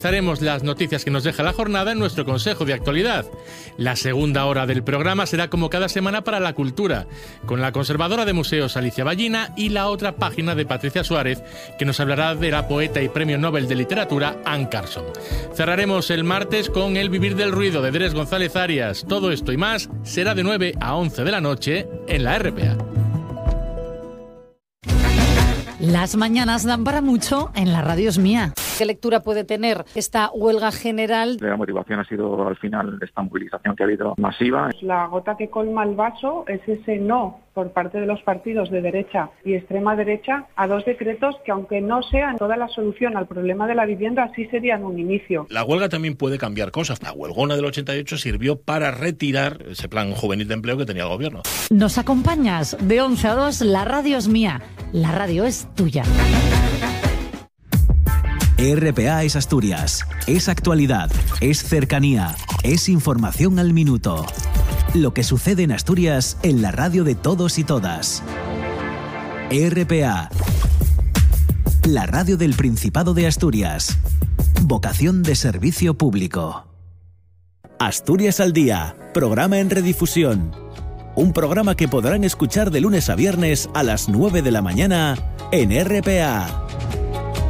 Haremos las noticias que nos deja la jornada en nuestro Consejo de Actualidad. La segunda hora del programa será como cada semana para la cultura, con la conservadora de museos Alicia Ballina y la otra página de Patricia Suárez, que nos hablará de la poeta y premio Nobel de Literatura Anne Carson. Cerraremos el martes con El vivir del ruido de Dres González Arias. Todo esto y más será de 9 a 11 de la noche en la RPA. Las mañanas dan para mucho en La Radio es Mía. ¿Qué lectura puede tener esta huelga general? La motivación ha sido al final esta movilización que ha habido masiva. La gota que colma el vaso es ese no por parte de los partidos de derecha y extrema derecha a dos decretos que, aunque no sean toda la solución al problema de la vivienda, sí serían un inicio. La huelga también puede cambiar cosas. La huelgona del 88 sirvió para retirar ese plan juvenil de empleo que tenía el gobierno. ¿Nos acompañas? De 11 a 2, La Radio es Mía. La radio es tuya. RPA es Asturias, es actualidad, es cercanía, es información al minuto. Lo que sucede en Asturias en la radio de todos y todas. RPA, la radio del Principado de Asturias. Vocación de servicio público. Asturias al Día, programa en redifusión. Un programa que podrán escuchar de lunes a viernes a las 9 de la mañana en RPA.